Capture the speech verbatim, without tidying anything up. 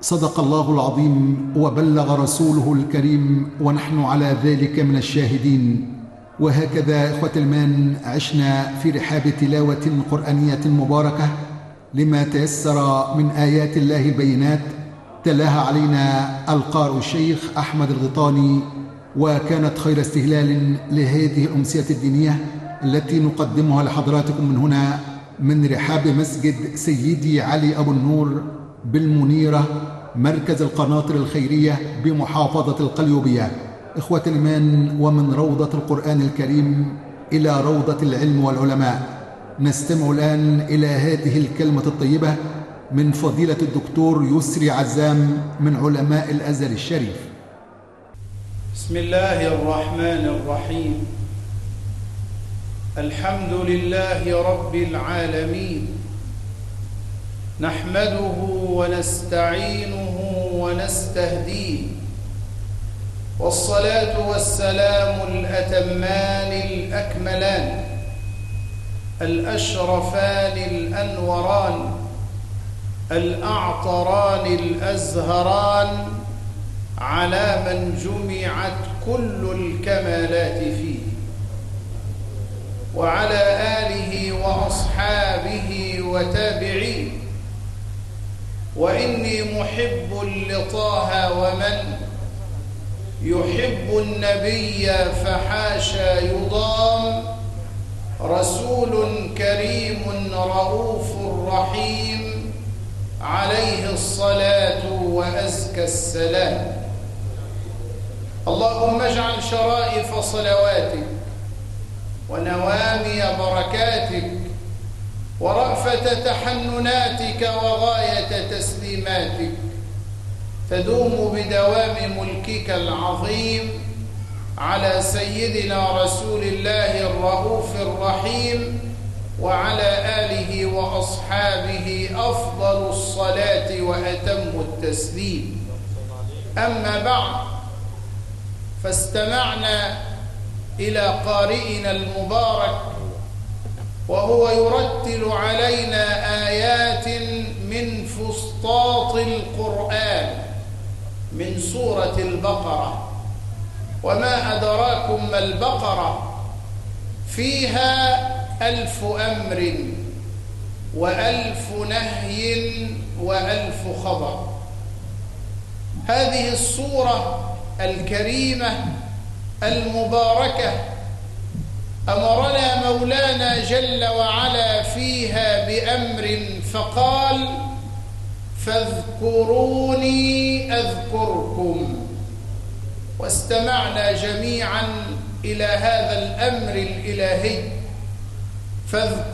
صدق الله العظيم وبلغ رسوله الكريم، ونحن على ذلك من الشاهدين. وهكذا إخوة الإيمان عشنا في رحاب تلاوة قرآنية مباركة لما تيسر من آيات الله البينات، تلاها علينا القارئ الشيخ أحمد الغيطاني، وكانت خير استهلال لهذه الأمسية الدينية التي نقدمها لحضراتكم من هنا من رحاب مسجد سيدي علي أبو النور بالمنيرة، مركز القناطر الخيرية بمحافظة القليوبية. إخوة الإيمان، ومن روضة القرآن الكريم إلى روضة العلم والعلماء، نستمع الآن إلى هذه الكلمة الطيبة من فضيلة الدكتور يسري عزام من علماء الأزهر الشريف. بسم الله الرحمن الرحيم. الحمد لله رب العالمين، نحمده ونستعينه ونستهديه، والصلاة والسلام الأتمان الأكملان الأشرفان الأنوران الأعطران الأزهران على من جمعت كل الكمالات فيه، وعلى آله وأصحابه وتابعيه. وإني محب لطه، ومن يحب النبي فحاشا يضام، رسول كريم رؤوف رحيم، عليه الصلاة وأزكى السلام. اللهم اجعل شرائف صلواتك ونوامي بركاتك ورأفة تحنناتك وغاية تسليماتك تدوم بدوام ملكك العظيم على سيدنا رسول الله الرؤوف الرحيم، وعلى آله وأصحابه أفضل الصلاة وأتم التسليم. أما بعد، فاستمعنا إلى قارئنا المبارك وهو يرتل علينا آيات من فسطاط القرآن من سورة البقرة. وما أدراكم ما البقرة؟ فيها ألف أمر وألف نهي وألف خبر. هذه السورة الكريمة المباركة أمرنا مولانا جل وعلا فيها بأمر فقال: فاذكروني أذكركم. واستمعنا جميعا إلى هذا الأمر الإلهي، فاذكروني